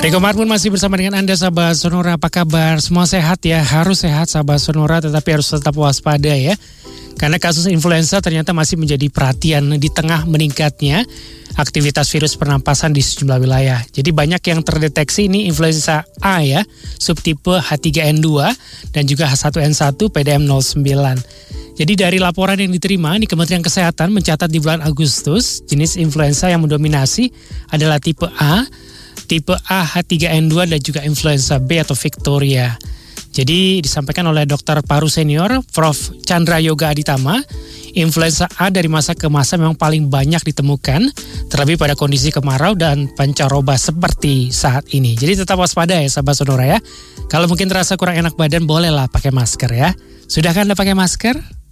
Riko Marbun masih bersama dengan Anda sahabat Sonora, apa kabar? Semua sehat ya, harus sehat sahabat Sonora, tetapi harus tetap waspada ya. Karena kasus influenza ternyata masih menjadi perhatian di tengah meningkatnya aktivitas virus pernapasan di sejumlah wilayah. Jadi banyak yang terdeteksi ini influenza A ya, subtipe H3N2 dan juga H1N1 PDM09. Jadi dari laporan yang diterima, di Kementerian Kesehatan mencatat di bulan Agustus, jenis influenza yang mendominasi adalah tipe A, tipe A H3N2 dan juga influenza B atau Victoria. Jadi disampaikan oleh dokter paru senior Prof. Chandra Yoga Aditama, influenza A dari masa ke masa memang paling banyak ditemukan, terlebih pada kondisi kemarau dan pancaroba seperti saat ini. Jadi tetap waspada ya sahabat Sonora ya. Kalau mungkin terasa kurang enak badan, bolehlah pakai masker ya. Sudahkah Anda pakai masker?